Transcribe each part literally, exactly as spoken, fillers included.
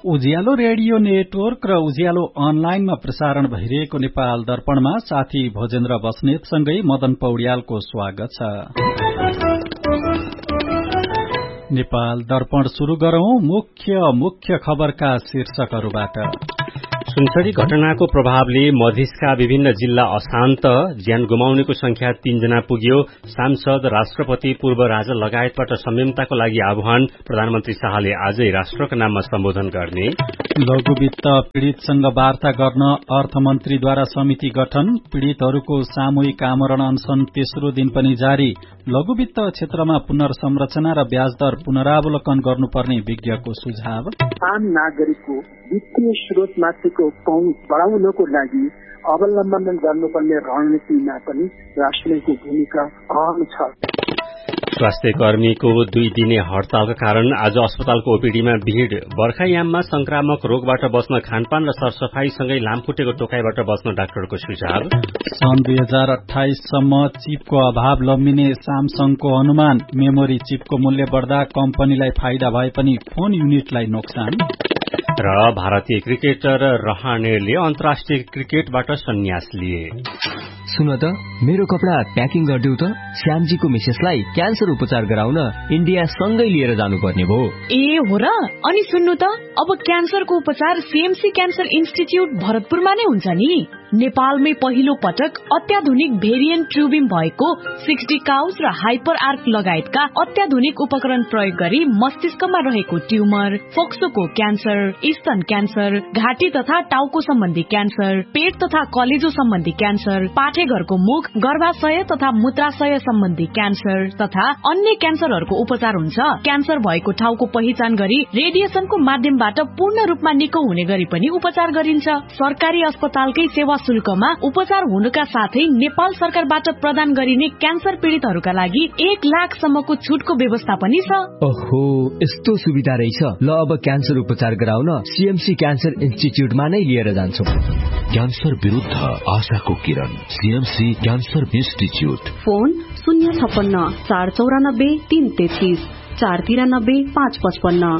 उज्यालो radio network र उज्यालो अनलाइनमा प्रसारण भइरहेको नेपाल दर्पणमा साथी भोजेन्द्र बस्नेतसँगै मदन पौड्यालको स्वागत छ। नेपाल दर्पण शुरू गरौं मुख्य मुख्य खबरका शीर्षकहरूबाट। सुनसरी घटनाको प्रभावले मधेसका विभिन्न जिल्ला अशान्त, ज्यान गुमाउनेको संख्या तीन जना पुग्यो। सांसद, राष्ट्रपति, पूर्व राजा लगायतबाट संयमताको लागि आह्वान, प्रधानमन्त्री शाहले आजै राष्ट्रका नाममा सम्बोधन गर्ने। लघुवित्त पीड़ितसँग वार्ता गर्न अर्थमन्त्रीद्वारा समिति गठन, पीड़ितहरूको सामूहिक आमरण अनशन तेस्रो दिन पनि जारी। लघुवित्त क्षेत्रमा पुनर्संरचना र ब्याजदर पुनरावलोकन गर्नुपर्ने विज्ञको सुझाव। आम नागरिकको वित्तीय स्रोतमाथिको पहुँच बढाउनको लागि अवलम्बन गर्नुपर्ने रणनीतिमा पनि राष्ट्रको भूमिका अहम छ। स्वास्थ्य कर्मीको दुई दिने हड़तालका कारण आज अस्पतालको ओपीडीमा भीड़। बर्खायाममा संक्रामक रोगबाट बस्न खानपान र सरसफाईसँगै लामखुट्टेको टोकाइबाट बस्न डाक्टरको सुझाव। सन् दुई हजार अठाइससम्म चिपको अभाव लम्बिने सामसङको अनुमान। मेमोरी चिपको मूल्य बढ्दा कम्पनीलाई फाइदा भए पनि फोन युनिटलाई नोक्सान। र भारतीय क्रिकेटर रहानेले अन्तर्राष्ट्रिय क्रिकेटबाट सन्यास लिए। सुन त, मेरो कपडा प्याकिङ गरिदेऊ त। श्यामजीको मिसेसलाई क्यान्सर उपचार गराउन इन्डिया सँगै लिएर जानुपर्ने भो। ए हो र? अनि सुन्नु त, अब क्यान्सरको उपचार सीएमसी क्यान्सर इन्स्टिच्युट भरतपुरमा नै हुन्छ नि। नेपालमै पहिलो पटक अत्याधुनिक भेरिएन्ट ट्युबिम भएको सिक्सटी काउस र हाइपर आर्क लगायतका अत्याधुनिक उपकरण प्रयोग गरी मस्तिष्कमा रहेको ट्युमर, फोक्सोको क्यान्सर, स्तन क्यान्सर, घाँटी तथा टाउको सम्बन्धी क्यान्सर, पेट तथा कलेजो सम्बन्धी क्यान्सर, पाठेघरको मुख, गर्भाशय तथा मूत्राशय सम्बन्धी क्यान्सर तथा अन्य क्यान्सरहरूको उपचार हुन्छ। क्यान्सर भएको ठाउँको पहिचान गरी रेडिएसनको माध्यमबाट पूर्ण रूपमा निको हुने गरी पनि उपचार गरिन्छ। सरकारी अस्पतालकै सेवा शुल्कमा उपचार हुनुका साथै नेपाल सरकारबाट प्रदान गरिने क्यान्सर पीड़ितहरूका लागि एक लाख सम्मको छुटको व्यवस्था पनि छ। ओहो, यस्तो सुविधा रहेछ। ल, अब क्यान्सर उपचार गराउन सीएमसी क्यान्सर इन्स्टिच्युटमा नै लिएर जान्छौं। क्यान्सर विरुद्ध आशाको किरण, सीएमसी क्यान्सर इन्स्टिच्युट। फोन शून्य छप्पन्न चार चौरानब्बे तीन तेत्तीस चार तिरानब्बे पाँच पचपन्न।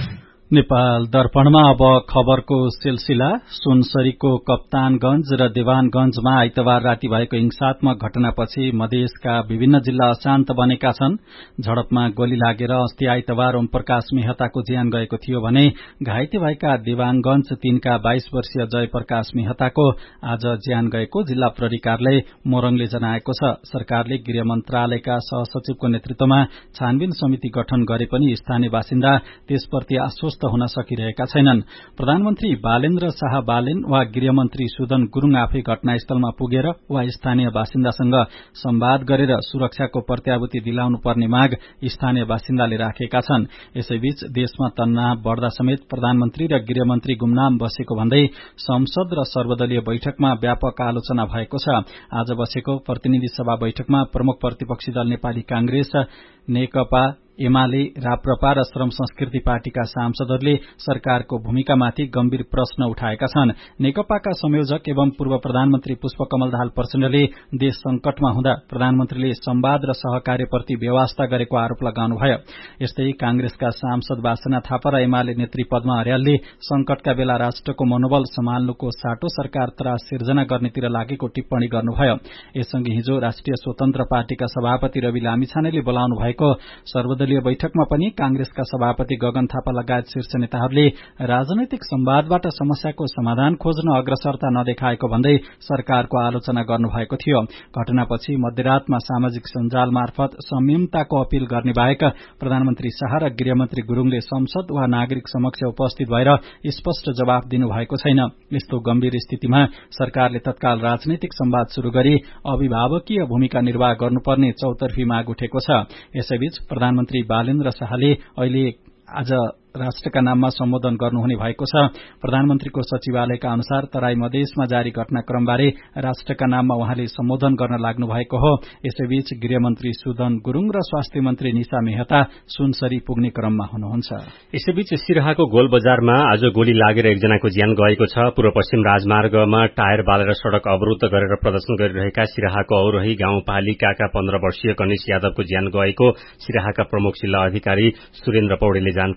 नेपाल दर्पणमा अब खबरको सिलसिला। सुनसरीको कप्तानगंज र देवानगंजमा आइतबार राति भएको हिंसात्मक घटनापछि मधेसका विभिन्न जिल्ला अशान्त बनेका छन्। झडपमा गोली लागेर अस्ति आइतबार ओमप्रकाश मेहताको ज्यान गएको थियो भने घाइते भएका देवानगंज तीनका बाइस वर्षीय जयप्रकाश मेहताको आज ज्यान गएको जिल्ला प्रहरी कार्यालय मोरङले जनाएको छ। सरकारले गृह मन्त्रालयका सहसचिवको नेतृत्वमा छानबिन समिति गठन गरे पनि स्थानीय बासिन्दा त्यसप्रति आश्वस्त हुन सकिरहेका छैनन्। प्रधानमन्त्री बालेन्द्र शाह बालेन वा गृहमन्त्री सुदन गुरूङ आफै घटनास्थलमा पुगेर वा स्थानीय बासिन्दासँग संवाद गरेर सुरक्षाको प्रत्याभूति दिलाउनु पर्ने माग स्थानीय बासिन्दाले राखेका छन्। यसैबीच देशमा तनाव बढ़दा समेत प्रधानमन्त्री र गृहमन्त्री गुमनाम बसेको भन्दै संसद र सर्वदलीय बैठकमा व्यापक आलोचना भएको छ। आज बसेको प्रतिनिधि सभा बैठकमा प्रमुख प्रतिपक्षी दल नेपाली कांग्रेस, नेकपा एमाले, राप्रपा र श्रम संस्कृति पार्टीका सांसदहरूले सरकारको भूमिकामाथि गम्भीर प्रश्न उठाएका छन्। नेकपाका संयोजक एवं पूर्व प्रधानमन्त्री पुष्पकमल दाहाल प्रचण्डले देश संकटमा हुँदा प्रधानमन्त्रीले संवाद र सहकार्यप्रति व्यवस्था गरेको आरोप लगाउनुभयो। यस्तै कांग्रेसका सांसद वासना थापा र एमाले नेत्री पद्मा अर्यालले संकटका बेला राष्ट्रको मनोबल सम्हाल्नुको साटो सरकार त्रास सिर्जना गर्नेतिर लागेको टिप्पणी गर्नुभयो। यससँगै हिजो राष्ट्रिय स्वतन्त्र पार्टीका सभापति रवि लामिछानेले बोलाउनु भएको सर्वदलीय बैठकमा पनि कांग्रेसका सभापति गगन थापा लगायत शीर्ष नेताहरूले राजनैतिक संवादबाट समस्याको समाधान खोज्न अग्रसरता नदेखाएको भन्दै सरकारको आलोचना गर्नुभएको थियो। घटनापछि मध्यरातमा सामाजिक सञ्जाल मार्फत संयमताको अपील गर्ने बाहेक प्रधानमन्त्री शाह र गृहमन्त्री गुरूङले संसद वा नागरिक समक्ष उपस्थित भएर स्पष्ट जवाफ दिनुभएको छैन। यस्तो गम्भीर स्थितिमा सरकारले तत्काल राजनैतिक संवाद शुरू गरी अभिभावकीय भूमिका निर्वाह गर्नुपर्ने चौतर्फी माग उठेको छ। यसैबीच प्रधानमन्त्री बालेन्द्र शाहले अहिले आज राष्ट्रका नाममा सम्बोधन गर्नुहुने भएको छ। प्रधानमन्त्रीको सचिवालयका अनुसार तराई मधेसमा जारी घटनाक्रमबारे राष्ट्रका नाममा उहाँले सम्बोधन गर्न लाग्नु भएको हो। यसैबीच गृहमन्त्री सुदन गुरूङ र स्वास्थ्य मन्त्री निशा मेहता सुनसरी पुग्ने क्रममा हुनुहुन्छ। यसैबीच सिराहाको गोल बजारमा आज गोली लागेर एकजनाको ज्यान गएको छ। पूर्व पश्चिम राजमार्गमा टायर बालेर सड़क अवरुद्ध गरेर प्रदर्शन गरिरहेका सिराहाको औरही गाउँपालिकाका पन्ध्र वर्षीय गणेश यादवको ज्यान गएको सिराहाका प्रमुख जिल्ला अधिकारी सुरेन्द्र पौडेलले जानकारी दिनुभयो।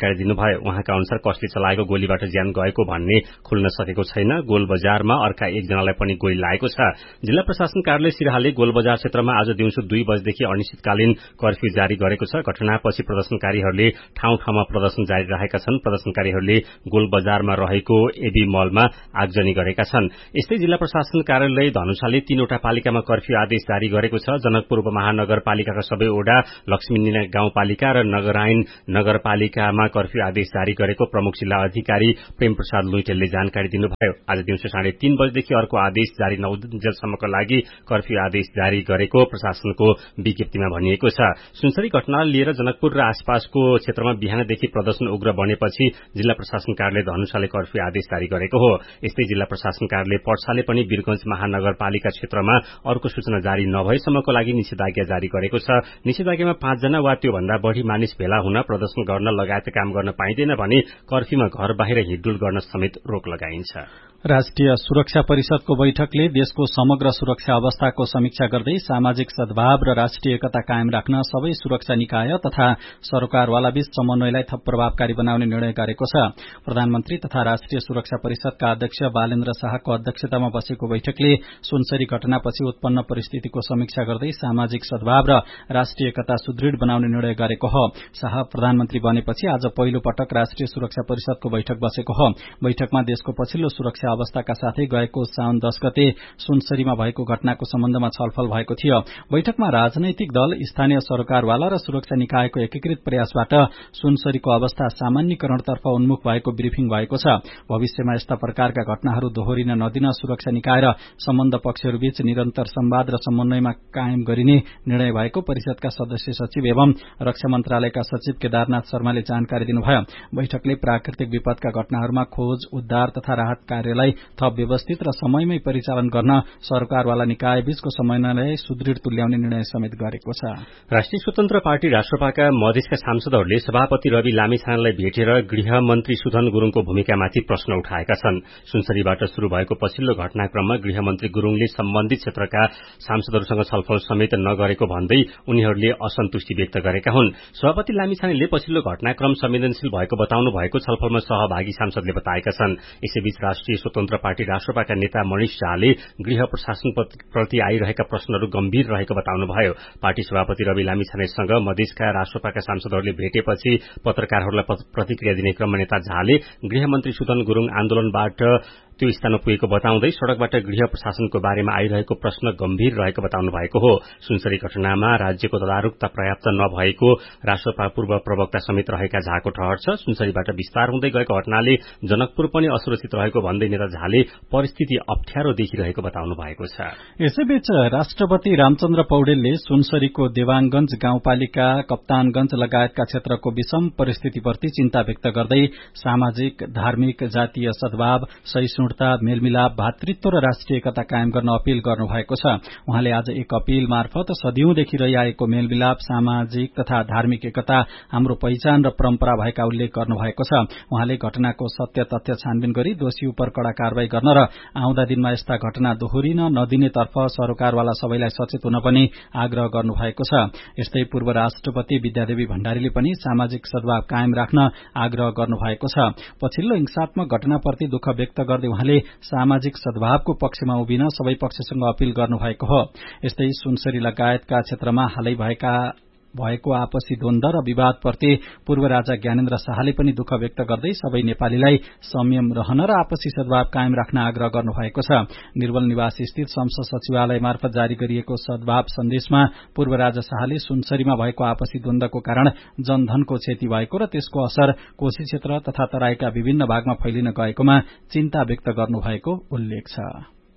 भयो। उहाँका अनुसार कसले चलाएको गोलीबाट ज्यान गएको भन्ने खुल्न सकेको छैन। गोल बजारमा अर्का एकजनालाई पनि गोली लागेको छ। जिल्ला प्रशासन कार्यालय सिराहाले गोल बजार क्षेत्रमा आज दिउँसो दुई बजेदेखि अनिश्चितकालीन कर्फ्यू जारी गरेको छ। घटनापछि प्रदर्शनकारीहरूले ठाउँ ठाउँमा प्रदर्शन जारी राखेका छन्। प्रदर्शनकारीहरूले गोल बजारमा रहेको एबी मलमा आगजनी गरेका छन्। यस्तै जिल्ला प्रशासन कार्यालय धनुषाले तीनवटा पालिकामा कर्फ्यू आदेश जारी गरेको छ। जनकपुर उपमहानगरपालिकाका सबै ओडा, लक्ष्मीनिना गाउँपालिका र नगरायन नगरपालिकामा कर्फ्यू आदेश जारी गरेको प्रमुख जिल्ला अधिकारी प्रेम प्रसाद लुइटेलले जानकारी दिनुभयो। आज दिउँसो साढे तीन बजेदेखि अर्को आदेश जारी नौ दिनसम्मको लागि कर्फ्यू आदेश जारी गरेको प्रशासनको विज्ञप्तिमा भनिएको छ। सुनसरी घटनालाई लिएर जनकपुर र आसपासको क्षेत्रमा बिहानदेखि प्रदर्शन उग्र बनेपछि जिल्ला प्रशासन कार्यालय धनुषाले कर्फ्यू आदेश जारी गरेको हो। यस्तै जिल्ला प्रशासन कार्यालय पर्साले पनि वीरगंज महानगरपालिका क्षेत्रमा अर्को सूचना जारी नभएसम्मको लागि निषेधाज्ञा जारी गरेको छ। निषेधाज्ञामा पाँचजना वा त्योभन्दा बढ़ी मानिस भेला हुन, प्रदर्शन गर्न लगायतका काम गर्न पाइँदैन भने कर्फ्यूमा घर बाहिर हिडडुल गर्न समेत रोक लगाइन्छ। राष्ट्रिय सुरक्षा परिषदको बैठकले देशको समग्र सुरक्षा अवस्थाको समीक्षा गर्दै सामाजिक सद्भाव र राष्ट्रिय एकता कायम राख्न सबै सुरक्षा निकाय तथा सरकारवालाबीच समन्वयलाई थप प्रभावकारी बनाउने निर्णय गरेको छ। प्रधानमन्त्री तथा राष्ट्रिय सुरक्षा परिषदका अध्यक्ष बालेन्द्र शाहको अध्यक्षतामा बसेको बैठकले सुनसरी घटनापछि उत्पन्न परिस्थितिको समीक्षा गर्दै सामाजिक सद्भाव र राष्ट्रिय एकता सुदृढ़ बनाउने निर्णय गरेको हो। शाह प्रधानमन्त्री बनेपछि आज पहिलो पटक राष्ट्रिय सुरक्षा परिषदको बैठक बसेको हो। बैठकमा देशको पछिल्लो सुरक्षा अवस्थाका साथै गएको साउन दश गते सुनसरीमा भएको घटनाको सम्बन्धमा छलफल भएको थियो। बैठकमा राजनैतिक दल, स्थानीय सरकारवाला र सुरक्षा निकायको एकीकृत प्रयासबाट सुनसरीको अवस्था सामान्यकरणतर्फ उन्मुख भएको ब्रिफिङ भएको छ। भविष्यमा यस्ता प्रकारका घटनाहरू दोहोरिन नदिन सुरक्षा निकाय र सम्बन्ध पक्षहरूबीच निरन्तर संवाद र समन्वयमा कायम गरिने निर्णय भएको परिषदका सदस्य सचिव एवं रक्षा मन्त्रालयका सचिव केदारनाथ शर्माले जानकारी दिनुभयो। बैठकले प्राकृतिक विपदका घटनाहरूमा खोज, उद्धार तथा राहत कार्यलाई थप व्यवस्थित र समयमै परिचालन गर्न सरकारवाला निकाय बीचको समन्वयलाई सुदृढ़ तुल्याउने निर्णय समेत गरेको छ। राष्ट्रिय स्वतन्त्र पार्टी राष्ट्रपाका मधेसका सांसदहरूले सभापति रवि लामिछानेलाई भेटेर गृहमन्त्री सुधन गुरूङको भूमिकामाथि प्रश्न उठाएका छन्। सुनसरीबाट शुरू भएको पछिल्लो घटनाक्रममा गृहमन्त्री गुरूङले सम्बन्धित क्षेत्रका सांसदहरूसँग छलफल समेत नगरेको भन्दै उनीहरूले असन्तुष्टि व्यक्त गरेका हुन्। सभापति लामिछानेले पछिल्लो घटनाक्रम संवेदनशील भएको बताउनु भएको छलफलमा सहभागी सांसदले बताएका छन्। यसैबीच राष्ट्रिय स्वतन्त्र पार्टी राष्ट्रपाका नेता मणिष शाहले गृह प्रशासनप्रति आइरहेका प्रश्नहरू गम्भीर रहेको बताउनुभयो। पार्टी सभापति रवि लामिछानेसँग मधेसका राष्ट्रपाका सांसदहरूले भेटेपछि पत्रकारहरूलाई प्रतिक्रिया दिने क्रममा नेता झाले गृहमन्त्री सुधन गुरूङ आन्दोलनबाट त्यो स्थानमा पुगेको बताउँदै सड़कबाट गृह प्रशासनको बारेमा आइरहेको प्रश्न गम्भीर रहेको बताउनु भएको हो। सुनसरी घटनामा राज्यको तदारुकता पर्याप्त नभएको राष्ट्रपा पूर्व प्रवक्ता समेत रहेका झाको ठहर छ। सुनसरीबाट विस्तार हुँदै गएको घटनाले जनकपुर पनि असुरक्षित रहेको भन्दै नेता झाले परिस्थिति अप्ठ्यारो देखिरहेको बताउनु भएको छ। यसैबीच राष्ट्रपति रामचन्द्र पौडेलले सुनसरीको देवाङगंज गाउँपालिका, कप्तानगंज लगायतका क्षेत्रको विषम परिस्थितिप्रति चिन्ता व्यक्त गर्दै सामाजिक, धार्मिक, जातीय सद्भाव, सहिष्णुता, मेलमिलाप, भातृत्व र राष्ट्रिय एकता कायम गर्न अपील गर्नुभएको छ। उहाँले आज एक अपील मार्फत सदियौंदेखि रहिआएको मेलमिलाप, सामाजिक तथा धार्मिक एकता हाम्रो पहिचान र परम्परा भएका उल्लेख गर्नुभएको छ। उहाँले घटनाको सत्य तथ्य छानबिन गरी दोषी उपर कड़ा कारवाही गर्न र आउँदा दिनमा यस्ता घटना दोहोरिन नदिनेतर्फ सरकारवाला सबैलाई सचेत हुन पनि आग्रह गर्नुभएको छ। यस्तै पूर्व राष्ट्रपति विद्यादेवी भण्डारीले पनि सामाजिक सद्भाव कायम राख्न आग्रह गर्नुभएको छ। पछिल्लो हिंसात्मक घटनाप्रति दुःख व्यक्त गर्दै उहाँले सामाजिक सद्भावको पक्षमा उभिन सबै पक्षसँग अपील गर्नुभएको हो। यस्तै सुनसरी लगायतका क्षेत्रमा हालै भएका भएको आपसी द्वन्द्व र विवादप्रति पूर्व राजा ज्ञानेन्द्र शाहले पनि दुःख व्यक्त गर्दै सबै नेपालीलाई संयम रहन र आपसी सद्भाव कायम राख्न आग्रह गर्नुभएको छ। निर्मल निवास स्थित संसद सचिवालय मार्फत जारी गरिएको सद्भाव सन्देशमा पूर्व राजा शाहले सुनसरीमा भएको आपसी द्वन्द्वको कारण जनधनको क्षति भएको र त्यसको असर कोशी क्षेत्र तथा तराईका विभिन्न भागमा फैलिन गएकोमा चिन्ता व्यक्त गर्नुभएको उल्लेख छ।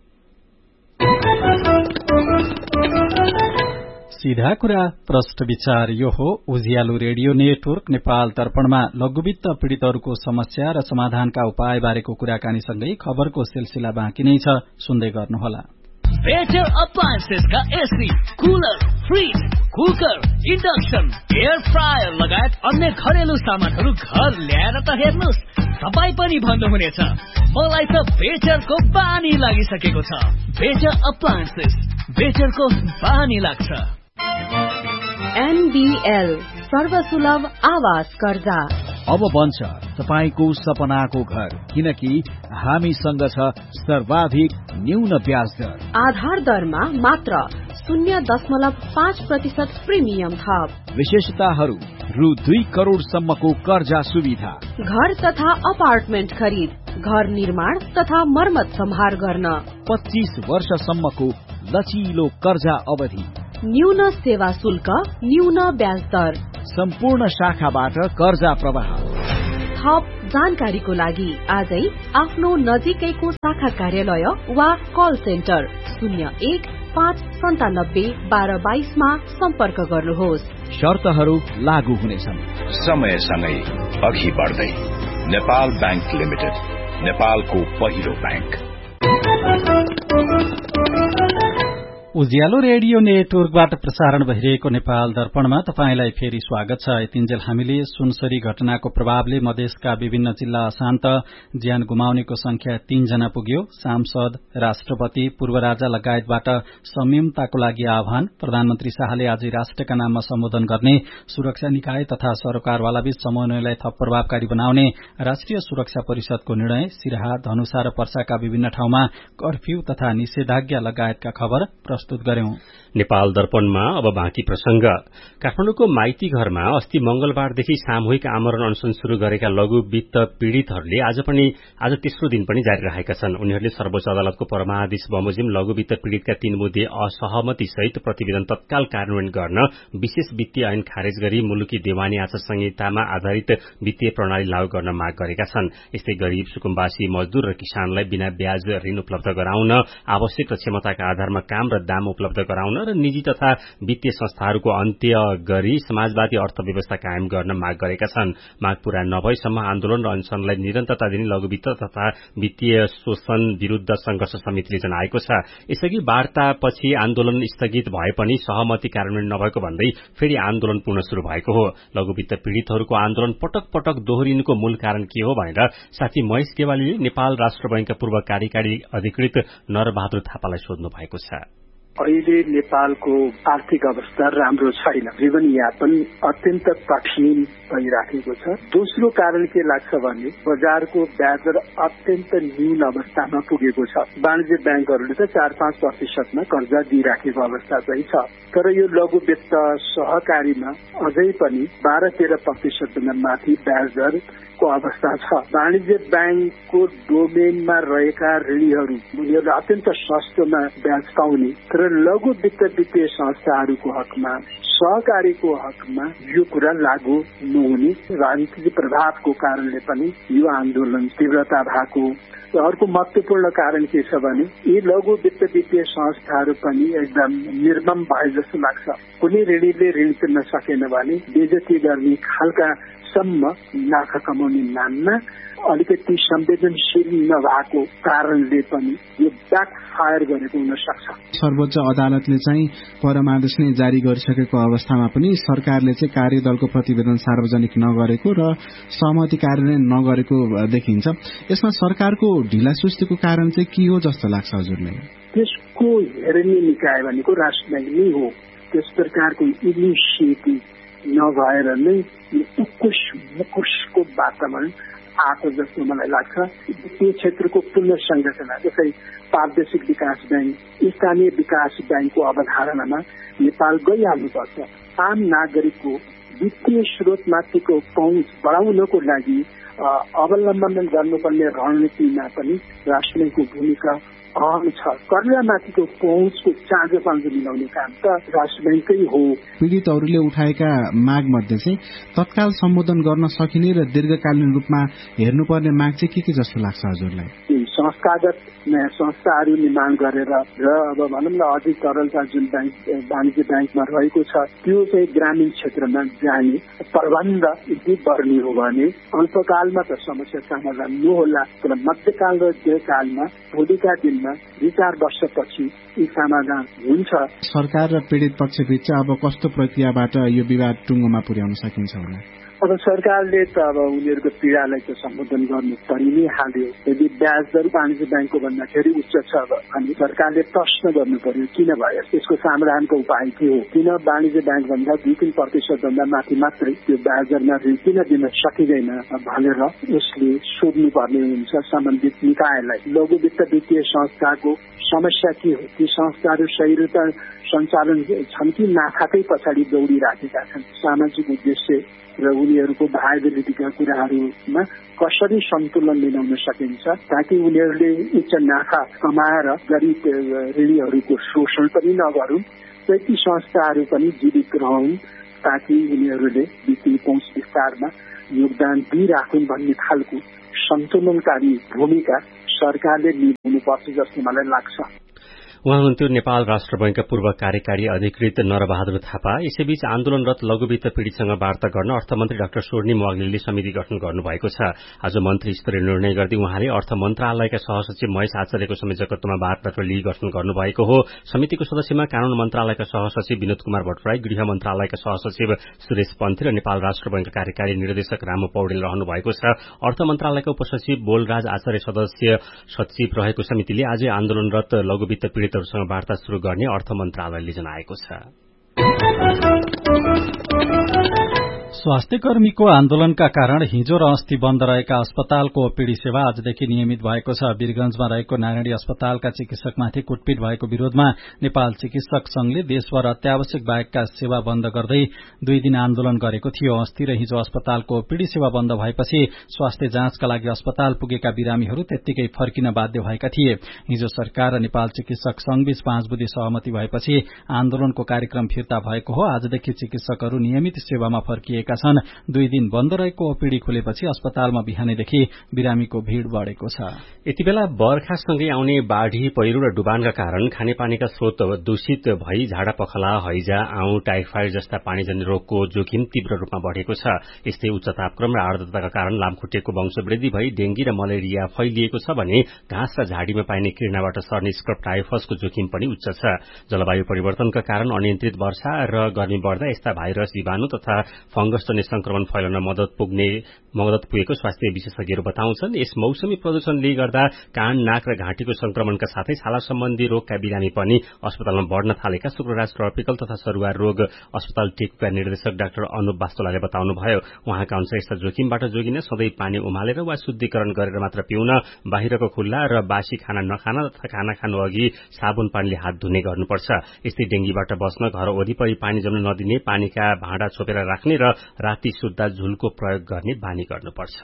सीधा कुरा प्रश्न विचार यो हो उज्यालो रेडियो नेटवर्क नेपाल दर्पणमा लघुवित्त पीड़ितहरूको समस्या र समाधानका उपाय बारेको कुराकानीसँगै खबरको सिलसिला बाँकी नै छ, सुन्दै गर्नुहोला। Better अप्लायन्सेसका AC, cooler, fridge, cooker, induction, air fryer लगायत अन्य घरेलु सामानहरू घर ल्याएर त हेर्नुहोस्, तपाई पनि भन्नुहुनेछ मलाई त बेटरको बानी लागिसकेको छ। बेटर अप्लायन्सेस, बेटरको बानी लाग्छ। एनबीएल सर्वसुलभ आवास कर्जा अब बन्छ तपाईको सपनाको घर, किनकि हामीसँग छ सर्वाधिक न्यून ब्याज दर। आधार दरमा मात्र शून्य दशमलव पाँच प्रतिशत प्रिमियम थप। विशेषताहरू रु दुई करोड़ सम्मको कर्जा सुविधा, घर तथा अपार्टमेन्ट खरिद, घर निर्माण तथा मर्मत सम्हार गर्न, पच्चीस वर्षसम्मको लचिलो कर्जा अवधि, न्यून सेवा शुल्क, न्यून ब्याज दर, सम्पूर्ण शाखाबाट कर्जा प्रवाह। थप जानकारीको लागि आजै आफ्नो नजिकैको शाखा कार्यालय वा कल सेन्टर शून्य एक पाँच सन्तानब्बे बाह्र बाइसमा सम्पर्क गर्नुहोस्। शर्तहरू लागू हुनेछन्। समयसँगै अघि बढ्दै नेपाल बैंक लिमिटेड, नेपालको पहिलो बैंक। उज्यालो रेडियो नेटवर्कबाट प्रसारण भइरहेको नेपाल दर्पणमा तपाईंलाई फेरि स्वागत छ। यतिन्जेल हामीले सुनसरी घटनाको प्रभावले मधेसका विभिन्न जिल्ला अशान्त, ज्यान गुमाउनेको संख्या तीन जना पुग्यो। सांसद, राष्ट्रपति, पूर्व राजा लगायतबाट संयमताको लागि आह्वान। प्रधानमन्त्री शाहले आज राष्ट्रका नाममा सम्बोधन गर्ने, सुरक्षा निकाय तथा सरकारवालाबीच समन्वयलाई थप प्रभावकारी बनाउने राष्ट्रिय सुरक्षा परिषदको निर्णय। सिराहा, धनुषा र पर्साका विभिन्न ठाउँमा कर्फ्यू तथा निषेधाज्ञा लगायतका खबर प्रस्तुत गर्यौं। नेपाल दर्पणमा अब बाँकी प्रसंग। काठमाडौँको माइती घरमा अस्ति मंगलबारदेखि सामूहिक आमरण अनशन शुरू गरेका लघु वित्त पीड़ितहरूले आज पनि आज तेस्रो दिन पनि जारी राखेका छन्। उनीहरूले सर्वोच्च अदालतको परमादेश बमोजिम लघु वित्त पीड़ितका तीन मुद्दे असहमति सहित प्रतिवेदन तत्काल कार्यान्वयन गर्न विशेष वित्तीय ऐन खारेज गरी मुलुकी देवानी आचार संहितामा आधारित वित्तीय प्रणाली लागू गर्न माग गरेका छन्। यस्तै गरीब, सुकुम्बासी, मजदूर र किसानलाई बिना ब्याज ऋण उपलब्ध गराउन, आवश्यक र क्षमताका आधारमा काम र दाम उपलब्ध गराउन र निजी तथा वित्तीय संस्थाहरूको अन्त्य गरी समाजवादी अर्थव्यवस्था कायम गर्न माग गरेका छन्। माग पूरा नभएसम्म आन्दोलन र अनशनलाई निरन्तरता दिने लघु वित्त तथा वित्तीय शोषण विरूद्ध संघर्ष समितिले जनाएको छ। यसअघि वार्तापछि आन्दोलन स्थगित भए पनि सहमति कार्यान्वयन नभएको भन्दै फेरि आन्दोलन पुनः शुरू भएको हो। लघु वित्त पीड़ितहरूको आन्दोलन पटक पटक दोहोरिनुको मूल कारण के हो भनेर साथी महेश गेवालीले नेपाल राष्ट्र बैंकका पूर्व कार्यकारी अधिकृत नरबहादुर थापालाई सोध्नु भएको छ। अहिले नेपालको आर्थिक अवस्था राम्रो छैन, जीवनयापन अत्यन्त कठिन भइराखेको छ। दोस्रो कारण के लाग्छ भने बजारको ब्याज दर अत्यन्त न्यून अवस्थामा पुगेको छ। वाणिज्य ब्याङ्कहरूले त चार पाँच प्रतिशतमा कर्जा दिइराखेको अवस्था चाहिँ छ, तर यो लघु वित्त सहकारीमा अझै पनि बाह्र तेह्र प्रतिशत भन्दा माथि ब्याज दर को अवस्था छ। वाणिज्य ब्याङ्कको डोमेनमा रहेका ऋणीहरू उनीहरूले अत्यन्त सस्तोमा ब्याज पाउने, तर लघु वित्त वित्तीय संस्थाहरूको हकमा, सहकारीको हकमा यो कुरा लागू नहुने राजनीतिक प्रभावको कारणले पनि यो आन्दोलन तीव्रता भएको। अर्को महत्वपूर्ण कारण के छ भने यी लघु वित्त वित्तीय संस्थाहरू पनि एकदम निर्मम भए जस्तो लाग्छ। कुनै ऋणीले ऋण तिर्न सकेन भने बेइज्जती गर्ने खालका सम्म नाफा कमाउने नाममा अलिकति संवेदनशील नभएको कारणले पनि यो ब्याक फायर गरेको हुन सक्छ। सर्वोच्च अदालतले चाहिँ परमादेश नै जारी गरिसकेको अवस्थामा पनि सरकारले चाहिँ कार्यदलको प्रतिवेदन सार्वजनिक नगरेको र सहमति कार्यान्वयन नगरेको देखिन्छ। यसमा सरकारको ढिलासुस्तीको कारण चाहिँ के हो जस्तो लाग्छ हजुरले? त्यसको हेर्ने निकाय भनेको राष्ट्र ब्याङ्क नै हो। त्यस प्रकारको इनिसिएटिभ नभएर नै उकुश मुकुशको वातावरण आएको जस्तो मलाई लाग्छ। वित्तीय क्षेत्रको पुनर्संरचना जस्तै प्रादेशिक विकास ब्याङ्क, स्थानीय विकास ब्याङ्कको अवधारणामा नेपाल गइहाल्नुपर्छ। आम नागरिकको वित्तीय स्रोतमाथिको पहुँच बढाउनको लागि अवलम्बन गर्नुपर्ने रणनीतिमा पनि राष्ट्र ब्याङ्कको भूमिका अहम छ। कर्जामाथिको पहुँचको चाँजो पाँजो मिलाउने काम त राष्ट्र ब्याङ्कै हो। पीड़ितहरूले उठाएका माग मध्ये चाहिँ तत्काल सम्बोधन गर्न सकिने र दीर्घकालीन रूपमा हेर्नुपर्ने माग चाहिँ के के जस्तो लाग्छ हजुरलाई? संस्थागत नयाँ संस्थाहरू निर्माण गरेर र अब भनौँ न अधिक तरलता जुन ब्याङ्क वाणिज्य ब्याङ्कमा रहेको छ त्यो चाहिँ ग्रामीण क्षेत्रमा जाने प्रबन्ध यदि गर्ने हो भने अल्पकालमा त समस्या समाधान नहोला, तर मध्यकाल र दीर्घकालमा भोलिका दिनमा दुई चार वर्षपछि यी समाधान हुन्छ। सरकार र पीड़ित पक्षबीच अब कस्तो प्रक्रियाबाट यो विवाद टुङ्गोमा पुर्याउन सकिन्छ होला? अब सरकारले त अब उनीहरूको पीडालाई त सम्बोधन गर्नु परि नै हाल्यो। यदि ब्याज दर वाणिज्य ब्याङ्कको भन्दाखेरि उच्च छ भने सरकारले प्रश्न गर्नु पर्यो किन भयो, यसको समाधानको उपाय के हो, किन वाणिज्य ब्याङ्क भन्दा दुई तीन प्रतिशत भन्दा माथि मात्रै त्यो ब्याज दरमा ऋण किन दिन सकिँदैन भनेर उसले सोध्नु पर्ने हुन्छ सम्बन्धित निकायलाई। लघु वित्त वित्तीय संस्थाको समस्या के हो, ती संस्थाहरू सही रूपमा सञ्चालन छन् कि नाफाकै पछाडि दौडिराखेका छन्, सामाजिक उद्देश्य र उनीहरूको भाइबिलिटीका कुराहरूमा कसरी सन्तुलन मिलाउन सकिन्छ ताकि उनीहरूले उच्च नाफा कमाएर गरिब ऋणीहरूको शोषण पनि नगरून् र ती संस्थाहरू पनि जीवित रहन् ताकि उनीहरूले वित्तीय पहुँच विस्तारमा योगदान दिइराखुन् भन्ने खालको सन्तुलनकारी भूमिका सरकारले निभाउनुपर्छ जस्तो मलाई लाग्छ। उहाँ हुनुहुन्थ्यो नेपाल राष्ट्र बैंकका पूर्व कार्यकारी अधिकृत नरबहादुर थापा। यसैबीच आन्दोलनरत लघुवित्त पीड़ितसँग वार्ता गर्न अर्थमन्त्री डाक्टर स्वर्णिम वाग्लेले समिति गठन गर्नुभएको छ। आज मन्त्री स्तरीय निर्णय गर्दै उहाँले अर्थ मन्त्रालयका सहसचिव महेश आचार्यको संयोजकत्वमा वार्ता लिई गठन गर्नुभएको हो। समितिको सदस्यमा कानून मन्त्रालयका सहसचिव विनोद कुमार भट्टराई, गृह मन्त्रालयका सहसचिव सुरेश पन्थी र नेपाल राष्ट्र बैंकका कार्यकारी निर्देशक रामु पौडेल रहनु भएको छ। अर्थ मन्त्रालयका उपसचिव बोलराज आचार्य सदस्य सचिव रहेको समितिले आज आन्दोलनरत लघुवित्त पीड़ितहरूसँग वार्ता शुरू गर्ने अर्थ मन्त्रालयले जनाएको छ। स्वास्थ्य कर्मीको आन्दोलनका कारण हिजो र अस्ति बन्द रहेका अस्पतालको ओपीडी सेवा आजदेखि नियमित भएको छ। वीरगंजमा रहेको नारायणी अस्पतालका चिकित्सकमाथि कुटपिट भएको विरोधमा नेपाल चिकित्सक संघले देशभर अत्यावश्यक बाहेकका सेवा बन्द गर्दै दुई दिन आन्दोलन गरेको थियो। अस्ति र हिजो अस्पतालको ओपीडी सेवा बन्द भएपछि स्वास्थ्य जाँचका लागि अस्पताल पुगेका बिरामीहरू त्यत्तिकै फर्किन बाध्य भएका थिए। हिजो सरकार र नेपाल चिकित्सक संघबीच पाँच बुधे सहमति भएपछि आन्दोलनको कार्यक्रम फिर्ता भएको हो। आजदेखि चिकित्सकहरू नियमित सेवामा फर्किए छन्। दुई दिन बन्द रहेको ओपीडी खुलेपछि अस्पतालमा बिहानैदेखि बिरामीको भीड़ बढ़ेको छ। यति बेला बर्खासँगै आउने बाढ़ी, पहिरो र डुबानका कारण खानेपानीका स्रोत दूषित भई झाडा पखला, हैजा, आउँ, टाइफाइड जस्ता पानीजन्य रोगको जोखिम तीव्र रूपमा बढ़ेको छ। यस्तै उच्च तापक्रम र आर्द्रताका कारण लामखुट्टेको वंशवृद्धि भई डेंगी र मलेरिया फैलिएको छ भने घाँस र झाडीमा पाइने किर्णाबाट सर्ने स्क्रब टाइफसको जोखिम पनि उच्च छ। जलवायु परिवर्तनका कारण अनियन्त्रित वर्षा र गर्मी बढ़दा यस्ता भाइरस, जीवाणु तथा फंगस जन्य संक्रमण फैलन मदत पुग्ने मदत पुगेको स्वास्थ्य विशेषज्ञहरू बताउँछन्। यस मौसमी प्रदूषणले गर्दा कान, नाक र घाँटीको संक्रमणका साथै छाला सम्बन्धी रोगका बिरामी पनि अस्पतालमा बढ़न थालेका शुक्रराज ट्रपिकल तथा सरुवा रोग अस्पताल टेकुका निर्देशक डाक्टर अनुप वास्तोलाले बताउनुभयो। उहाँका अनुसार यस्ता जोखिमबाट जोगिन सधैँ पानी उमालेर वा शुद्धिकरण गरेर मात्र पिउन, बाहिरको खुल्ला र बासी खाना नखान तथा खाना खानु अघि साबुन पानीले हात धुने गर्नुपर्छ। यस्तै डेंगीबाट बस्न घर वरिपरि पानी जम्न नदिने, पानीका भाँडा छोपेर राख्ने र राति सुत्दा झुलको प्रयोग गर्ने बानी गर्नुपर्छ।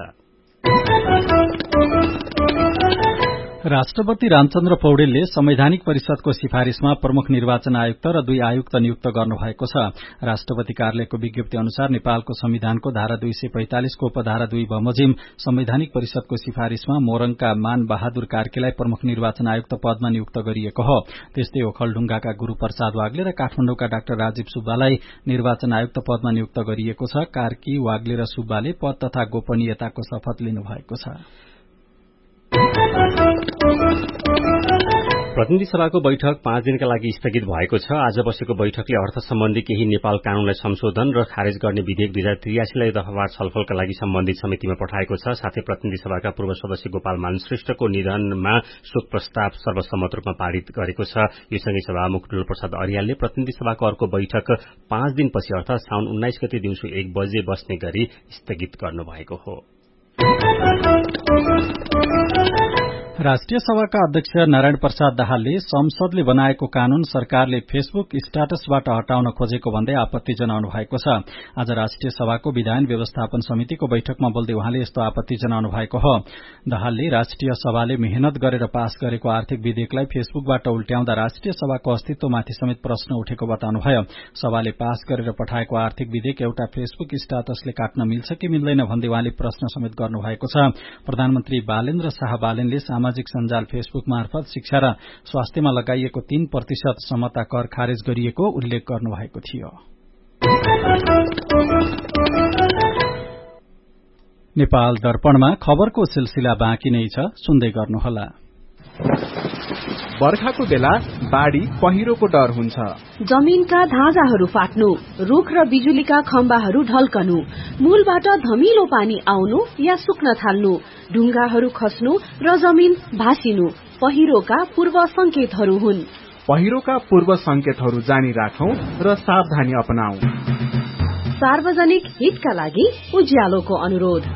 राष्ट्रपति रामचन्द्र पौडेलले संवैधानिक परिषदको सिफारिशमा प्रमुख निर्वाचन आयुक्त र दुई आयुक्त नियुक्त गर्नुभएको छ। राष्ट्रपति कार्यालयको विज्ञप्ति अनुसार नेपालको संविधानको धारा दुई सय पैंतालिसको उपधारा दुई बमोजिम संवैधानिक परिषदको सिफारिशमा मोरङका मान बहादुर कार्कीलाई प्रमुख निर्वाचन आयुक्त पदमा नियुक्त गरिएको हो। त्यस्तै ओखलढुंगाका गुरूप्रसाद वाग्ले र काठमाडौँका डाक्टर राजीव सुब्बालाई निर्वाचन आयुक्त पदमा नियुक्त गरिएको छ। कार्की, वाग्ले र सुब्बाले पद तथा गोपनीयताको शपथ लिनुभएको छ। प्रतिनिधि सभाको बैठक पाँच दिनका लागि स्थगित भएको छ। आज बसेको बैठकले अर्थ सम्बन्धी केही नेपाल कानूनलाई संशोधन र खारेज गर्ने विधेयक दुई हजार त्रियासीलाई दफावार छलफलका लागि सम्बन्धित समितिमा पठाएको छ। साथै प्रतिनिधि सभाका पूर्व सदस्य गोपाल मान श्रेष्ठको निधनमा शोक प्रस्ताव सर्वसम्मत रूपमा पारित गरेको छ। यो सँगै सभामुख डुल प्रसाद अर्यालले प्रतिनिधि सभाको अर्को बैठक पाँच दिनपछि अर्थात साउन उन्नाइस गते दिउँसो एक बजे बस्ने गरी स्थगित गर्नुभएको हो। राष्ट्रिय सभाका अध्यक्ष नारायण प्रसाद दाहालले संसदले बनाएको कानून सरकारले फेसबुक स्ट्याटसबाट हटाउन खोजेको भन्दै आपत्ति जनाउनु भएको छ। आज राष्ट्रिय सभाको विधान व्यवस्थापन समितिको बैठकमा बोल्दै उहाँले यस्तो आपत्ति जनाउनु भएको हो। दाहालले राष्ट्रिय सभाले मेहनत गरेर पास गरेको आर्थिक विधेयकलाई फेसबुकबाट उल्ट्याउँदा राष्ट्रिय सभाको अस्तित्वमाथि समेत प्रश्न उठेको बताउनुभयो। सभाले पास गरेर पठाएको आर्थिक विधेयक एउटा फेसबुक स्ट्याटसले काट्न मिल्छ कि मिल्दैन भन्दै उहाँले प्रश्न समेत गर्नुभएको छ। प्रधानमन्त्री बालेन्द्र शाह बालेनले सामाजिक सञ्जाल फेसबुक मार्फत शिक्षा र स्वास्थ्यमा लगाइएको तीन प्रतिशत समता कर खारेज गरिएको उल्लेख गर्नुभएको थियो। नेपाल दर्पणमा खबरको सिलसिला बाँकी नै छ, सुन्दै गर्नुहोला। बर्खाको बेला बाढी पहिरोको डर हुन्छ। जमिनका धाजाहरू फाट्नु, रुख र बिजुलीका खम्बाहरू ढल्कनु, मूलबाट धमिलो पानी आउनु या सुक्न थाल्नु, ढुङ्गाहरू खस्नु र जमिन भासिनु पहिरोका पूर्व संकेतहरू हुन्। पहिरोका पूर्व संकेतहरू जानी राखौं र सावधानी अपनाऊ। सार्वजनिक हितका लागि उज्यालोको अनुरोध।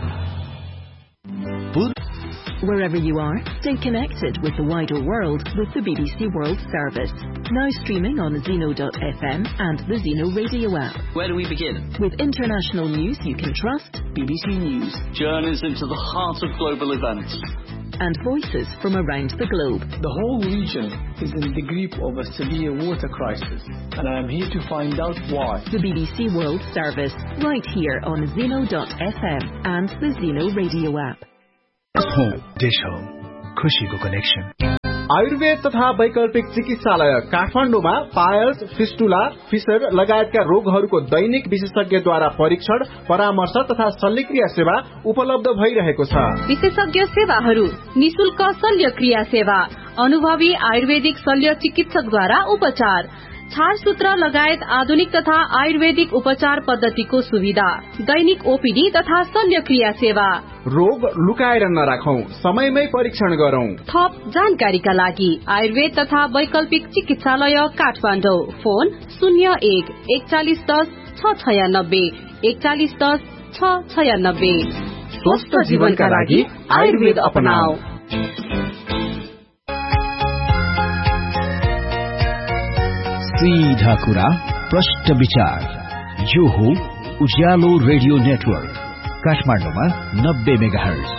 Wherever you are, stay connected with the wider world with the B B C World Service. Now streaming on zeno dot f m and the Zeno Radio app. Where do we begin? With international news you can trust, B B C News. Journeys into the heart of global events. And voices from around the globe. The whole region is in the grip of a severe water crisis, and I am here to find out why. The B B C World Service, right here on zeno dot f m and the Zeno Radio app. Dish Home, खुशीको connection. Ayurveda तथा वैकल्पिक चिकित्सालय काठमाडौँमा piles, fistula, fissure लगायतका रोगहरूको दैनिक विशेषज्ञद्वारा परीक्षण, परामर्श तथा शल्यक्रिया सेवा उपलब्ध भइरहेको छ। विशेषज्ञ सेवाहरू, निशुल्क शल्यक्रिया सेवा, अनुभवी आयुर्वेदिक शल्य चिकित्सकद्वारा उपचार, छारसूत्र लगायत आधुनिक तथा आयुर्वेदिक उपचार पद्धतिको सुविधा, दैनिक ओपीडी तथा शल्यक्रिया सेवा। रोग लुकाएर नराखौं, समयमै परीक्षण गरौं। थप जानकारीका लागि आयुर्वेद तथा वैकल्पिक चिकित्सालय काठमाडौँ, फोन शून्य एक एकचालिस दस छ छयानब्बे एकचालिस दस छ छयानब्बे। स्वस्थ जीवनका लागि आयुर्वेद अपनाऊ। सीधा कुरा, प्रष्ट विचार, यो हो उज्यालो रेडियो नेटवर्क काठमाडौँमा नब्बे मेगाहर्ज।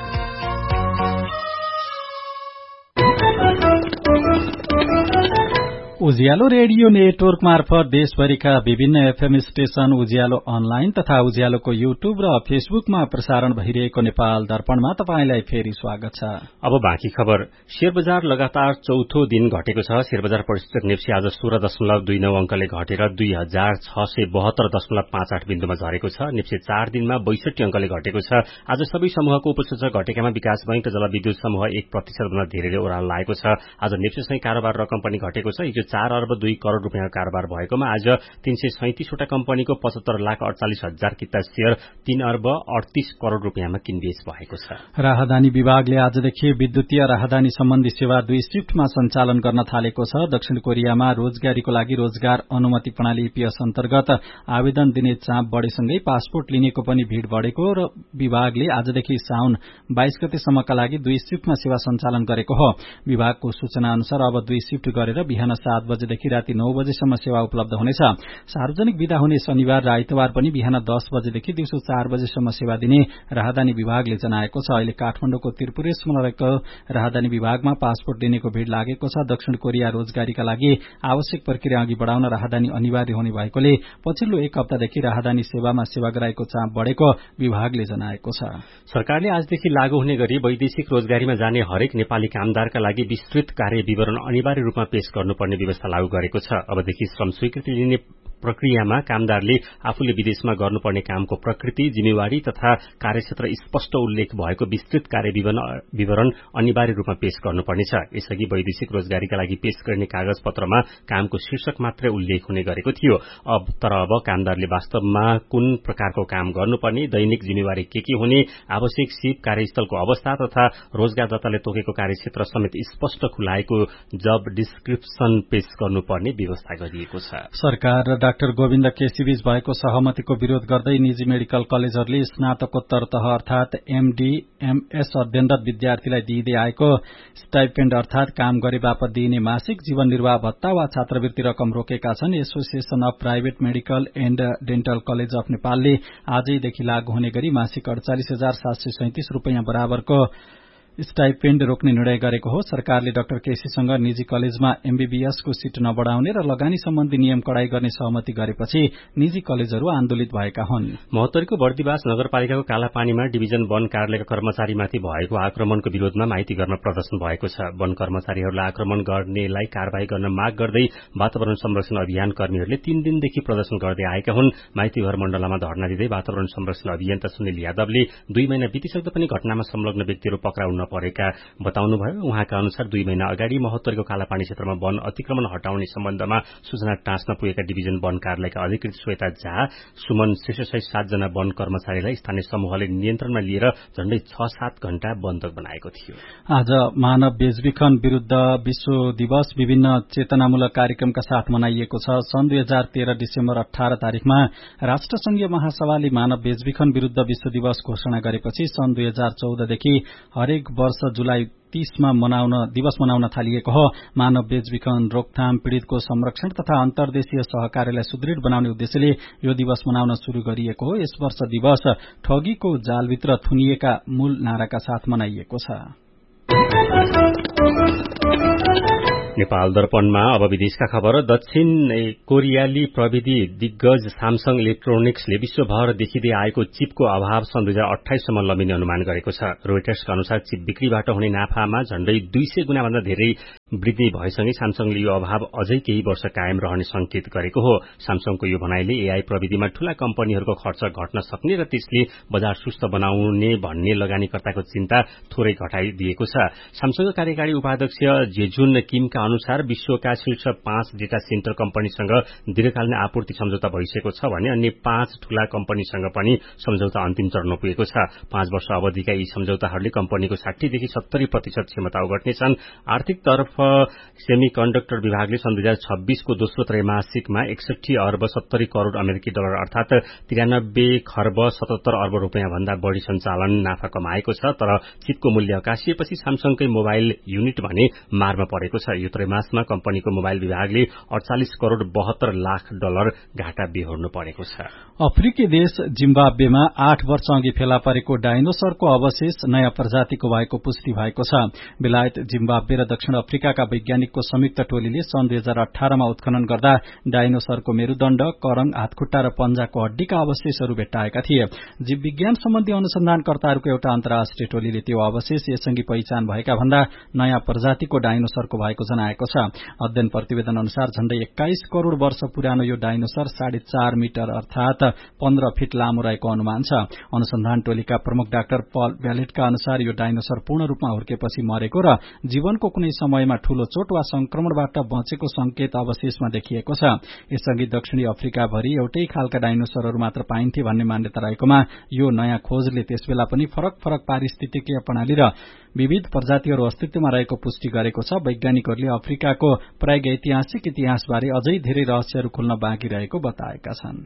उज्यालो रेडियो नेटवर्क मार्फत देशभरिका विभिन्न एफएम स्टेशन, उज्यालो अनलाइन तथा उज्यालोको युट्युब र फेसबुकमा प्रसारण भइरहेको नेपाल दर्पणमा तपाईंलाई फेरि स्वागत छ। अब बाँकी खबर। शेयर बजार लगातार चौथो दिन घटेको छ। शेयर बजार परिसूचक नेप्सी आज सोह्र दशमलव दुई नौ अंकले घटेर दुई हजार छ सय बहत्तर दशमलव पाँच आठ बिन्दुमा झरेको छ। नेप्सी चार दिनमा बैसठी अंकले घटेको छ। आज सबै समूहको उपसूचक घटेकामा विकास बैंक र जलविद्युत समूह एक प्रतिशतभन्दा धेरैले ओह्रालो लागेको छ। आज नेप्सीसँगै कारोबार रकम पनि घटेको छ। हिजो चार अर्ब दुई करोड़ रूपियाँ कारोबार भएकोमा आज तीन सय सैंतीसवटा कम्पनीको पचहत्तर लाख अड़चालिस हजार किता शेयर तीन अर्ब अड़तीस करोड़ रूपियाँमा किनबेच भएको छ। राहदानी विभागले आजदेखि विद्युतीय राहदानी सम्बन्धी सेवा दुई शिफ्टमा सञ्चालन गर्न थालेको छ। दक्षिण कोरियामा रोजगारीको लागि रोजगार अनुमति प्रणाली ईपीएस अन्तर्गत आवेदन दिने चाप बढ़ेसँगै पासपोर्ट लिनेको पनि भीड़ बढ़ेको र विभागले आजदेखि साउन बाइस गतेसम्मका लागि दुई शिफ्टमा सेवा सञ्चालन गरेको हो। विभागको सूचना अनुसार अब दुई शिफ्ट गरेर बिहान सात बजेदेखि राति नौ बजेसम्म सेवा उपलब्ध हुनेछ। सार्वजनिक विदा हुने शनिबार र आइतबार पनि बिहान दस बजेदेखि दिउँसो चार बजेसम्म सेवा दिने राहदानी विभागले जनाएको छ। अहिले काठमाडौँको त्रिपुरेशमा रहेको राहदानी विभागमा पासपोर्ट लिनेको भीड़ लागेको छ। दक्षिण कोरिया रोजगारीका लागि आवश्यक प्रक्रिया अघि बढ़ाउन राहदानी अनिवार्य हुने भएकोले पछिल्लो एक हप्तादेखि राहदानी सेवामा सेवा गराएको चाप बढ़ेको विभागले जनाएको छ। सरकारले आजदेखि लागू हुने गरी वैदेशिक रोजगारीमा जाने हरेक नेपाली कामदारका लागि विस्तृत कार्य विवरण अनिवार्य रूपमा पेश गर्नुपर्ने व्यवस्था लागू गरेको छ। अबदेखि श्रम स्वीकृति लिने प्रक्रियामा कामदारले आफूले विदेशमा गर्नुपर्ने कामको प्रकृति, जिम्मेवारी तथा कार्यक्षेत्र स्पष्ट उल्लेख भएको विस्तृत कार्य विवरण अनिवार्य रूपमा पेश गर्नुपर्नेछ। यसअघि वैदेशिक रोजगारीका लागि पेश गर्ने कागज पत्रमा कामको शीर्षक मात्रै उल्लेख हुने गरेको थियो। अब तर अब कामदारले वास्तवमा कुन प्रकारको काम गर्नुपर्ने, दैनिक जिम्मेवारी के के हुने, आवश्यक सिप, कार्यस्थलको अवस्था तथा रोजगारदाताले तोकेको कार्यक्षेत्र समेत स्पष्ट खुलाएको जब डिस्क्रिप्सन पेश गर्नुपर्ने व्यवस्था गरिएको छ। सरकार र डाक्टर गोविन्द केसीबीच भएको सहमतिको विरोध गर्दै निजी मेडिकल कलेजहरूले स्नातकोत्तर तह अर्थात एमडी एमएस अध्ययनरत विद्यार्थीलाई दिइँदै आएको स्टाइपेन्ड अर्थात काम गरे बापत दिइने मासिक जीवन निर्वाह भत्ता वा छात्रवृत्ति रकम रोकेका छन्। Association of private medical and dental college of नेपालले आजैदेखि लागू हुने गरी मासिक अड़चालिस हजार सात सय सैंतीस रूपियाँ बराबरको स्टाइपेन्ड रोक्ने निर्णय गरेको हो। सरकारले डाक्टर केसीसँग निजी कलेजमा एमबीबीएसको सीट नबढ़ाउने र लगानी सम्बन्धी नियम कड़ाई गर्ने सहमति गरेपछि निजी कलेजहरू आन्दोलित भएका हुन्। महोत्तरीको बर्दिवास नगरपालिकाको कालापानीमा डिभिजन वन कार्यालयका कर्मचारीमाथि भएको आक्रमणको विरोधमा माइतीघरमा प्रदर्शन भएको छ। वन कर्मचारीहरूलाई आक्रमण गर्नेलाई कार्यवाही गर्न माग गर्दै वातावरण संरक्षण अभियान कर्मीहरूले तीन दिनदेखि प्रदर्शन गर्दै आएका हुन्। माइतीघर मण्डलमा धरना दिँदै वातावरण संरक्षण अभियन्ता सुनिल यादवले दुई महिना बितिसक्दा पनि घटनामा संलग्न व्यक्तिहरू पक्राउ परेका बताउनुभयो। उहाँका अनुसार दुई महिना अगाडि महोत्तरीको कालापानी क्षेत्रमा वन अतिक्रमण हटाउने सम्बन्धमा सूचना टाँच्न पुगेका डिभिजन वन कार्यालयका अधिकृत श्वेता झा, सुमन शेषसहित सातजना वन कर्मचारीलाई स्थानीय समूहले नियन्त्रणमा लिएर झण्डै छ सात घण्टा बन्धक बनाएको थियो। आज मानव बेचबिखन विरूद्ध विश्व दिवस विभिन्न चेतनामूलक कार्यक्रमका साथ मनाइएको छ। सन् दुई हजार तेह्र डिसेम्बर अठार तारिकमा राष्ट्रसंघीय महासभाले मानव बेचबिखन विरूद्ध विश्व दिवस घोषणा गरेपछि सन् दुई हजार चौधदेखि हरेक वर्ष जुलाई तीसमा मनाउन दिवस मनाउन थालिएको हो। मानव बेचबिखन रोकथाम, पीड़ितको संरक्षण तथा अन्तर्देशीय सहकार्यलाई सुदृढ बनाउने उद्देश्यले यो दिवस मनाउन शुरू गरिएको हो। यस वर्ष दिवस ठगीको जालभित्र थुनिएका मूल नाराका साथ मनाइएको छ। नेपाल दर्पणमा अब विदेशका खबर। दक्षिण कोरियाली प्रविधि दिग्गज सामसङ इलेक्ट्रोनिक्सले विश्वभर देखिँदै आएको चिपको अभाव सन् दुई हजार अठाइससम्म लमिने अनुमान गरेको छ। रोइटर्सका अनुसार चिप बिक्रीबाट हुने नाफामा झण्डै दुई सय गुणाभन्दा धेरै वृद्धि भएसँगै सामसङले यो अभाव अझै केही वर्ष कायम रहने संकेत गरेको हो। सामसङको यो भनाइले एआई प्रविधिमा ठूला कम्पनीहरूको खर्च घट्न सक्ने र त्यसले बजार सुस्त बनाउने भन्ने लगानीकर्ताको चिन्ता थोरै घटाइदिएको छ। सामसङका कार्यकारी उपाध्यक्ष जेजुन किमका अनुसार विश्वका शीर्ष पाँच डेटा सेन्टर कम्पनीसँग दीर्घकालीन आपूर्ति सम्झौता भइसकेको छ भने अन्य पाँच ठूला कम्पनीसँग पनि सम्झौता अन्तिम चरणमा पुगेको छ। पाँच वर्ष अवधिका यी सम्झौताहरूले कम्पनीको साठीदेखि सत्तरी प्रतिशत क्षमता ओगट्नेछन्। आर्थिक तर्फ सेमिकन्डक्टर विभागले सन् दुई हजार छब्बीसको दोस्रो त्रैमासिकमा एकसठी अर्ब सत्तरी करोड़ अमेरिकी डलर अर्थात तिरानब्बे खर्ब सतहत्तर अर्ब रूपियाँ भन्दा बढ़ी सञ्चालन नाफा कमाएको छ। तर चिपको मूल्य आकाशिएपछि सामसङकै मोबाइल युनिट भने मारमा परेको छ। यो त्रैमासमा कम्पनीको मोबाइल विभागले अडचालिस करोड़ बहत्तर लाख डलर घाटा बेहोर्नु परेको छ। अफ्रिकी देश जिम्बाब्वेमा आठ वर्ष अघि फेला परेको डाइनोसरको अवशेष नयाँ प्रजातिको भएको पुष्टि भएको छ। बेलायत, जिम्बाब्वे र दक्षिण अफ्रिकाका वैज्ञानिकको संयुक्त टोलीले सन् दुई हजार अठारमा उत्खनन गर्दा डाइनोसरको मेरुदण्ड, करङ, हातखुट्टा र पञ्जाको हड्डीका अवशेषहरू भेट्टाएका थिए। जीव विज्ञान सम्बन्धी अनुसन्धानकर्ताहरूको एउटा अन्तर्राष्ट्रिय टोलीले त्यो अवशेष यसअघि पहिचान भएका भन्दा नयाँ प्रजातिको डाइनोसरको भएको जनाएको छ। अध्ययन प्रतिवेदन अनुसार झण्डै एक्काइस करोड़ वर्ष पुरानो यो डाइनोसर साढे चार मिटर अर्थात पन्ध्र फिट लामो रहेको अनुमान छ। अनुसन्धान टोलीका प्रमुख डाक्टर पल भ्यालेटका अनुसार यो डाइनोसर पूर्ण रूपमा हुर्केपछि मरेको र जीवनको कुनै समयमा ठूलो चोट वा संक्रमणबाट बचेको संकेत अवशेषमा देखिएको छ। यसअघि दक्षिणी अफ्रिकाभरि एउटै खालका डाइनोसरहरू मात्र पाइन्थे भन्ने मान्यता रहेकोमा यो नयाँ खोजले त्यसबेला पनि फरक फरक पारिस्थितिकीय प्रणाली र विविध प्रजातिहरू अस्तित्वमा रहेको पुष्टि गरेको छ। वैज्ञानिकहरूले अफ्रिकाको प्रागैतिहासिक इतिहासबारे अझै धेरै रहस्यहरू खुल्न बाँकी रहेको बताएका छन्।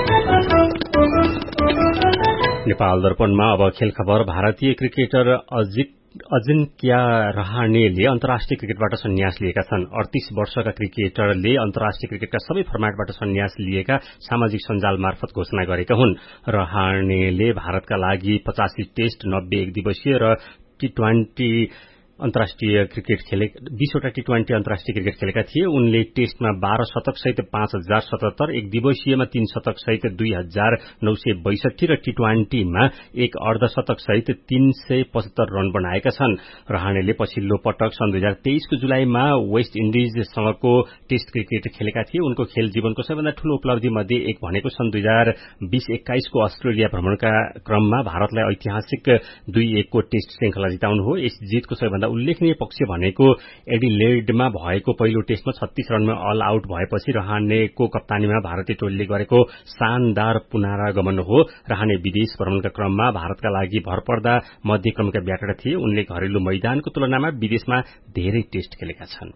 नेपाल दर्पणमा अब खेल खबर। भारतीय क्रिकेटर अजित अजिन्क्य रहाणेले अन्तर्राष्ट्रिय क्रिकेटबाट सन्यास लिएका छन्। अडतीस वर्षका क्रिकेटरले अन्तर्राष्ट्रिय क्रिकेटका सबै फर्मेटबाट सन्यास लिएका सामाजिक सञ्जाल मार्फत घोषणा गरेका हुन्। रहाणेले भारतका लागि पचासी टेस्ट, नब्बे एक दिवसीय र टी ट्वेन्टी अन्तर्राष्ट्रिय क्रिकेट खेले बीसवटा टी ट्वेन्टी अन्तर्राष्ट्रिय क्रिकेट खेलेका थिए। उनले टेस्टमा बाह्र शतक सहित पाँच हजार सतहत्तर, एक दिवसीयमा तीन शतक सहित दुई हजार नौ सय बैसठी र टी ट्वेन्टीमा एक अर्धशतक सहित तीन सय पचहत्तर रन बनाएका छन्। रहाणेले पछिल्लो पटक सन् दुई हजार तेइसको जुलाईमा वेस्ट इन्डिजसँगको टेस्ट क्रिकेट खेलेका थिए। उनको खेल जीवनको सबैभन्दा ठूलो उपलब्धि मध्ये एक भनेको सन् दुई हजार बीस एक्काइसको अस्ट्रेलिया भ्रमणका क्रममा भारतलाई ऐतिहासिक दुई एकको टेस्ट श्रृंखला जिताउनु हो। यस जितको सबैभन्दा उल्लेखनीय पक्ष भनेको एडिलेडमा भएको पहिलो टेस्टमा छत्तीस रनमा अल आउट भएपछि रहानेको कप्तानीमा भारतीय टोलीले गरेको शानदार पुनरागमन हो। रहाने विदेश भ्रमणका क्रममा भारतका लागि भरपर्दा मध्यक्रमका ब्याटर थिए। उनले घरेलु मैदानको तुलनामा विदेशमा धेरै टेस्ट खेलेका छन्।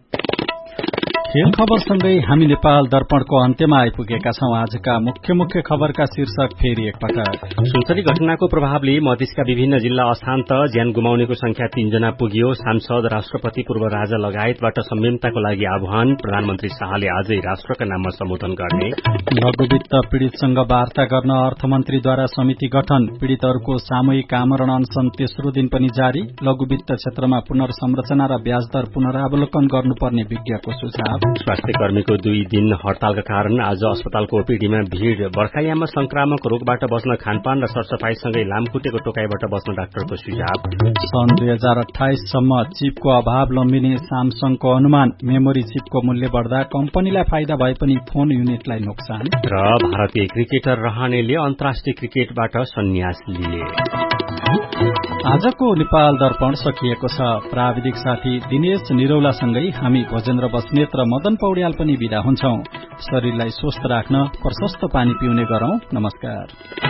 खेल खबरसँगै हामी नेपाल दर्पणको अन्त्यमा आइपुगेका छौं। आजका मुख्य मुख्य खबरका शीर्षक फेरि एकपटक। सुनसरी घटनाको प्रभावले मधेसका विभिन्न जिल्ला अशान्त, ज्यान गुमाउनेको संख्या तीनजना पुग्यो। सांसद, राष्ट्रपति, पूर्व राजा लगायतबाट संयमताको लागि आह्वान। प्रधानमन्त्री शाहले आजै राष्ट्रका नाममा सम्बोधन गर्ने। लघुवित्त पीड़ितसँग वार्ता गर्न अर्थमन्त्रीद्वारा समिति गठन। पीड़ितहरूको सामूहिक आमरण अनशन तेस्रो दिन पनि जारी। लघुवित्त क्षेत्रमा पुनर्संरचना र ब्याजदर पुनरावलोकन गर्नुपर्ने विज्ञको सुझाव। स्वास्थ्य कर्मीको दुई दिन हड़तालका कारण आज अस्पतालको ओपीडीमा भीड़। बर्खायाममा संक्रामक रोगबाट बच्न खानपान र सरसफाईसँगै लामखुट्टेको टोकाइबाट बच्न डाक्टरको सुझाव। सन् दुई हजार अठाइससम्म चिपको अभाव लम्बिने सामसङको अनुमान। मेमोरी चिपको मूल्य बढ्दा कम्पनीलाई फाइदा भए पनि फोन युनिटलाई नोक्सान। र भारतीय क्रिकेटर रहानेले अन्तर्राष्ट्रिय क्रिकेटबाट सन्यास लिए। आजको नेपाल दर्पण सकिएको छ। प्राविधिक साथी दिनेश निरौलासँगै हामी भोजेन्द्र बस्नेत र मदन पौड्याल पनि विदा हुन्छौं। शरीरलाई स्वस्थ राख्न प्रशस्त पानी पिउने गरौं। नमस्कार।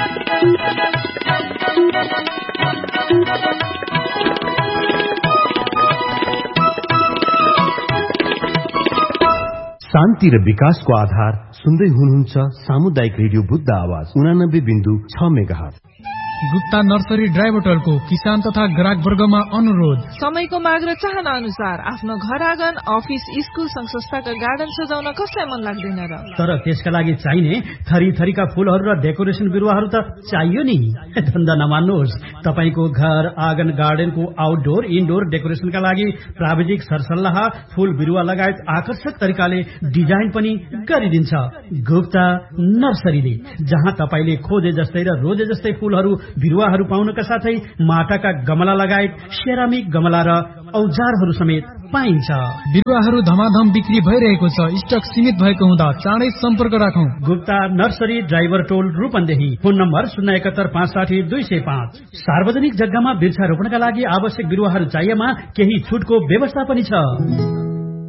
शान्ति र विकासको आधार सुन्दै हुनुहुन्छ सामुदायिक रेडियो बुद्ध आवाज उनानब्बे बिन्दु छ मेगाहर्ज। गुप्ता नर्सरी ड्राइभरको किसान तथा ग्राहक वर्गमा अनुरोध। समयको माग र चाहना अनुसार आफ्नो घर आँगन, अफिस, स्कुल, संघ संस्थाका गार्डन सजाउन कसलाई मन लाग्दैन र? तर त्यसका लागि चाहिने थरी थरीका फूलहरू र डेकोरेसन बिरुवाहरू त चाहियो नि। धन्दा नमान्नुहोस्। तपाईको घर आँगन गार्डनको आउटडोर इनडोर डेकोरेसनका लागि प्राविधिक सरसल्लाह, फूल बिरुवा लगायत आकर्षक तरिकाले डिजाइन पनि गरिदिन्छ गुप्ता नर्सरीले, जहाँ तपाईले खोजे जस्तै र रोजे जस्तै फूलहरू बिरुवाहरू पाउनका साथै माटाका गमला लगायत सेरामिक गमला र औजारहरू समेत पाइन्छ। बिरुवाहरू धमाधम बिक्री भइरहेको छ। स्टक सीमित भएको हुँदा चाँडै सम्पर्क राखौं। गुप्ता नर्सरी ड्राइभर टोल रूपन्देही। फोन नम्बर शून्य एकात्तर पाँच साठी दुई सय पाँच। सार्वजनिक जग्गामा वृक्षारोपणका लागि आवश्यक बिरुवाहरू चाहिएमा केही छुटको व्यवस्था पनि छ।